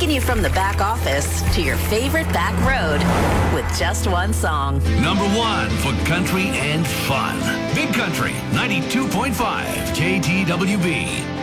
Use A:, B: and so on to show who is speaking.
A: taking you from the back office to your favorite back road with just one song.
B: Number 1 for country and fun. Big Country, 92.5 KTWB.